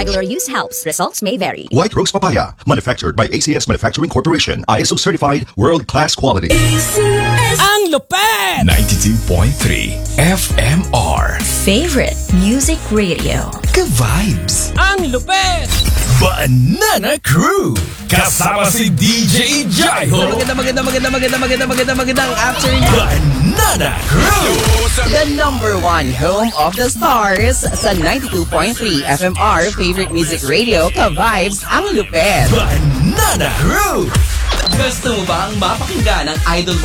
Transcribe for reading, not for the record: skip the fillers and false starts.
Regular use helps. Results may vary. White Rose Papaya, manufactured by ACS Manufacturing Corporation, ISO certified, world-class quality. Ang lupet! 92.3 FMR. Favorite Music Radio. Ka-vibes. Ang lupet! Banana Crew. Kasama si DJ Jaiho. Magandang afternoon. Banana Crew. The #1 home of the stars sa 92.3 FMR Favorite Music Radio. Ka-vibes ang lupet. Banana Crew. Gusto mo ba ang mapakinggan ng idol mo